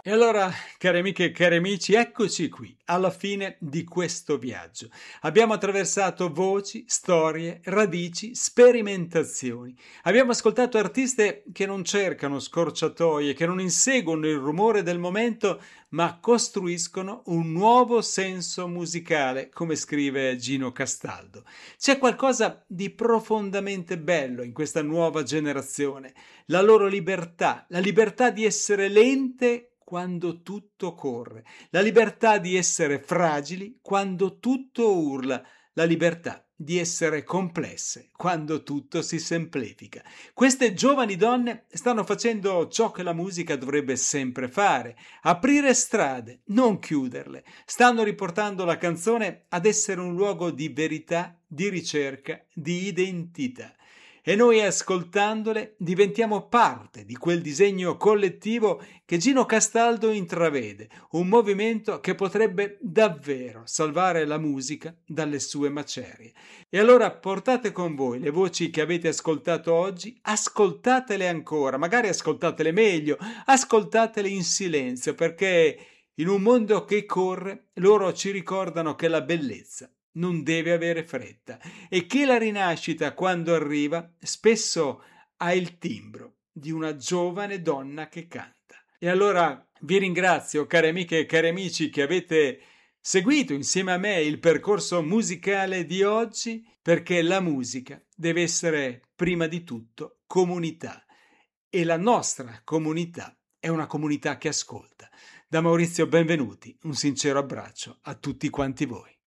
E allora, cari amiche e cari amici, eccoci qui, alla fine di questo viaggio. Abbiamo attraversato voci, storie, radici, sperimentazioni. Abbiamo ascoltato artiste che non cercano scorciatoie, che non inseguono il rumore del momento, ma costruiscono un nuovo senso musicale, come scrive Gino Castaldo. C'è qualcosa di profondamente bello in questa nuova generazione, la loro libertà, la libertà di essere lente quando tutto corre, la libertà di essere fragili quando tutto urla, la libertà di essere complesse quando tutto si semplifica. Queste giovani donne stanno facendo ciò che la musica dovrebbe sempre fare: aprire strade, non chiuderle. Stanno riportando la canzone ad essere un luogo di verità, di ricerca, di identità. E noi ascoltandole diventiamo parte di quel disegno collettivo che Gino Castaldo intravede, un movimento che potrebbe davvero salvare la musica dalle sue macerie. E allora portate con voi le voci che avete ascoltato oggi, ascoltatele ancora, magari ascoltatele meglio, ascoltatele in silenzio, perché in un mondo che corre loro ci ricordano che la bellezza non deve avere fretta e che la rinascita, quando arriva, spesso ha il timbro di una giovane donna che canta. E allora vi ringrazio, cari amiche e cari amici, che avete seguito insieme a me il percorso musicale di oggi, perché la musica deve essere prima di tutto comunità e la nostra comunità è una comunità che ascolta. Da Maurizio Benvenuti, un sincero abbraccio a tutti quanti voi.